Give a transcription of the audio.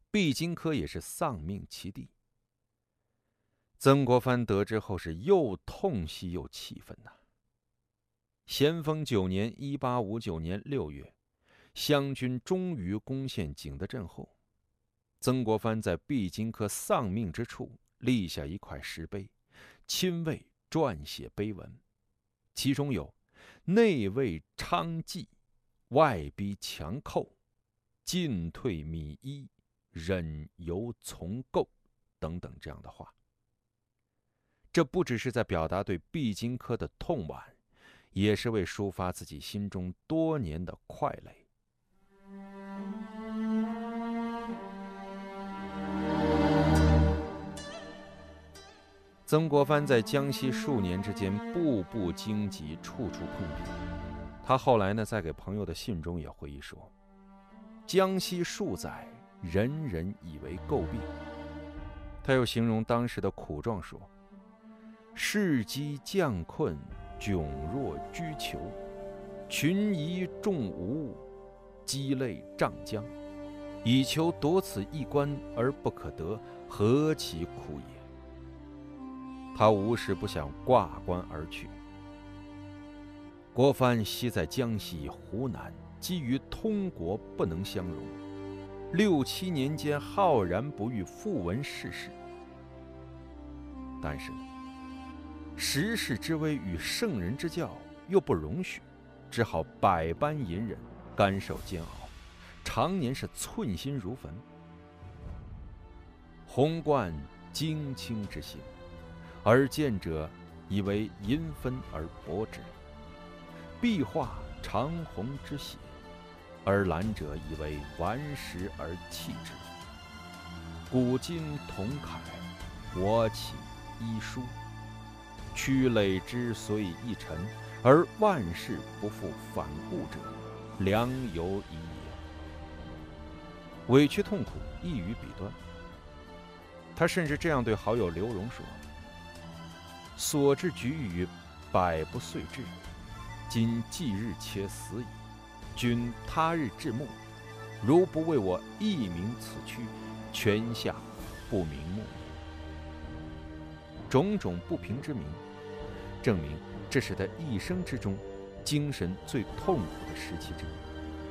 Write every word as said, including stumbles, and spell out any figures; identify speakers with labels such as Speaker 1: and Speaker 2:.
Speaker 1: 毕金科也是丧命其地。曾国藩得知后是又痛惜又气愤呐、啊。咸丰九年（一八五九年）六月，湘军终于攻陷景德镇后，曾国藩在毕金科丧命之处立下一块石碑，亲为撰写碑文，其中有“内卫昌济，外逼强寇，进退米衣，忍由从垢”等等这样的话。这不只是在表达对毕金科的痛惋，也是为抒发自己心中多年的快累。曾国藩在江西数年之间，步步荆棘，处处碰壁。他后来呢，在给朋友的信中也回忆说：“江西数载，人人以为诟病。”他又形容当时的苦状说：“士饥将困，窘弱居囚，群夷众吴，积累瘴僵，以求夺此一官而不可得，何其苦也！”他无时不想挂冠而去。国藩昔在江西、湖南，基于通国不能相容，六七年间浩然不遇，复闻世事。但是呢，时势之危与圣人之教又不容许，只好百般隐忍，甘受煎熬，常年是寸心如焚。弘贯精清之心，而见者以为银分而薄之；壁画长虹之血，而览者以为顽石而弃之。古今同楷，我起一书，曲累之所以一陈，而万事不复反顾者，良由已也。委屈痛苦溢于笔端。他甚至这样对好友刘荣说：“所至局于百不遂至，今既日且死矣。君他日至末，如不为我一鸣此躯，泉下不瞑目也。”种种不平之鸣，证明这是他一生之中精神最痛苦的时期之一。